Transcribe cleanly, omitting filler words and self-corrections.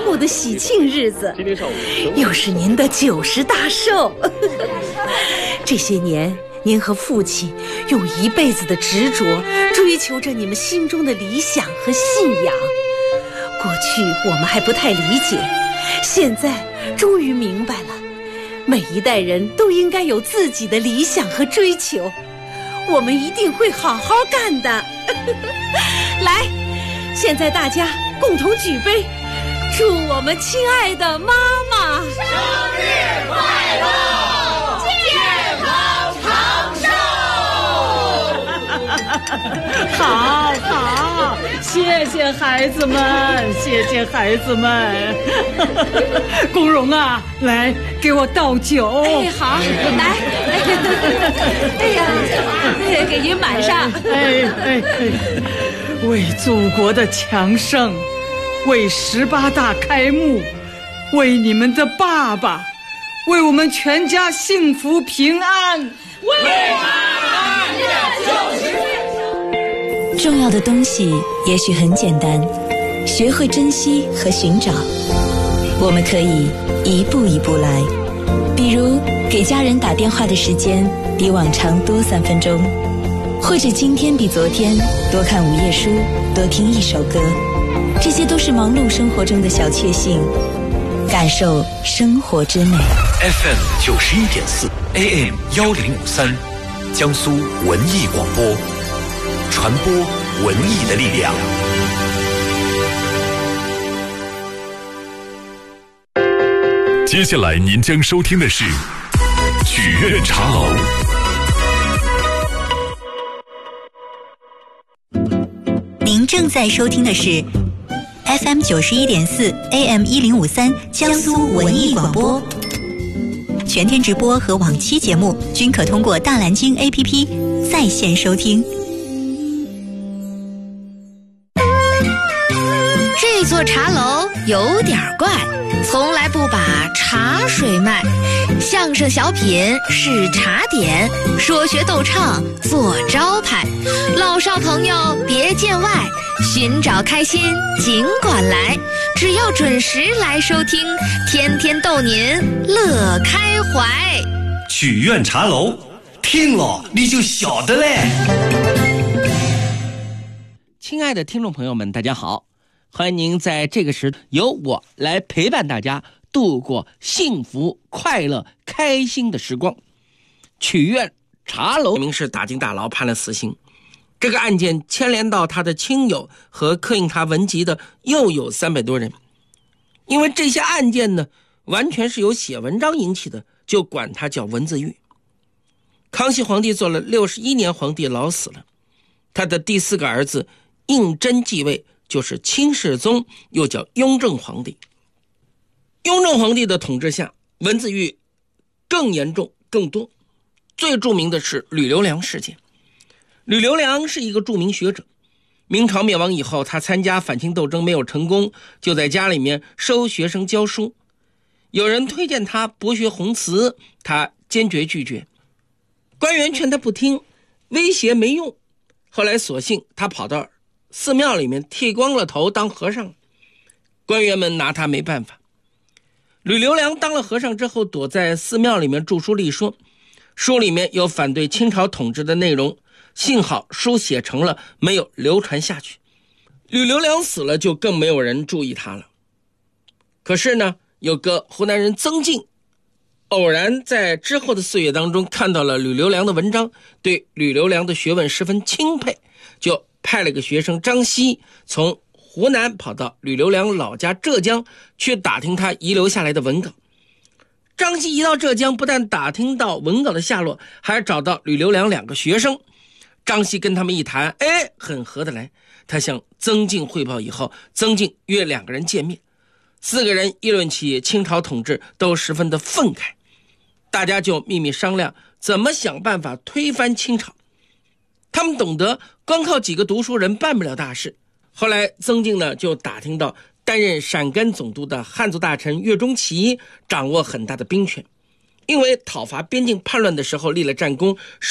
慕的喜庆日子，又是您的90大寿。这些年，您和父亲用一辈子的执着追求着你们心中的理想和信仰。过去我们还不太理解，现在终于明白了，每一代人都应该有自己的理想和追求，我们一定会好好干的。来，现在大家共同举杯，祝我们亲爱的妈妈生日快乐，健康长寿。 好好，谢谢孩子们，谢谢孩子们。龚荣啊，来给我倒酒。 哎，好，来。哎呀，给您满上。 为祖国的强盛，为18大开幕，为你们的爸爸，为我们全家幸福平安， 为妈妈热90岁。 重要的东西也许很简单，学会珍惜和寻找。我们可以一步一步来，比如给家人打电话的时间比往常多3分钟，或者今天比昨天多看午夜书，多听一首歌。这些都是忙碌生活中的小确幸，感受生活之美。 FM 91.4 AM 1053，江苏文艺广播，传播文艺的力量。接下来您将收听的是曲苑茶楼。 您正在收听的是 FM 91.4 AM 1053江苏文艺广播，全天直播和往期节目均可通过大蓝鲸 APP 在线收听。 这座茶楼有点怪，从来不把茶水卖，相声小品是茶点，说学逗唱做招牌，老少朋友别见外，寻找开心尽管来，只要准时来收听，天天逗您乐开怀。 曲苑茶楼，听了你就晓得嘞。 亲爱的听众朋友们，大家好，欢迎您在这个时由我来陪伴大家度过幸福快乐开心的时光。曲苑茶楼明是打进大牢判了死刑，这个案件牵连到他的亲友和刻印他文集的又有300多人。因为这些案件呢完全是由写文章引起的，就管他叫文字狱。康熙皇帝做了61年皇帝，老死了，他的第4个儿子胤禛继位，就是清世宗，又叫雍正皇帝。雍正皇帝的统治下，文字狱更严重更多。最著名的是吕留良事件。吕留良是一个著名学者，明朝灭亡以后，他参加反清斗争没有成功，就在家里面收学生教书。有人推荐他博学宏词，他坚决拒绝。官员劝他不听，威胁没用，后来索性他跑到寺庙里面剃光了头当和尚，官员们拿他没办法。吕留良当了和尚之后，躲在寺庙里面著书立说，书里面有反对清朝统治的内容，幸好书写成了，没有流传下去。吕留良死了，就更没有人注意他了。可是呢，有个湖南人曾静偶然在之后的岁月当中看到了吕留良的文章，对吕留良的学问十分钦佩，就派了个学生张希从湖南跑到吕留良老家浙江去打听他遗留下来的文稿。张希一到浙江，不但打听到文稿的下落，还找到吕留良2个学生。张希跟他们一谈，很合得来。他向曾静汇报以后，曾静约2个人见面，4个人议论起清朝统治，都十分的愤慨。大家就秘密商量怎么想办法推翻清朝。他们懂得光靠几个读书人办不了大事。后来曾静呢就打听到担任陕甘总督的汉族大臣岳钟琪掌握很大的兵权，因为讨伐边境叛乱的时候立了战功，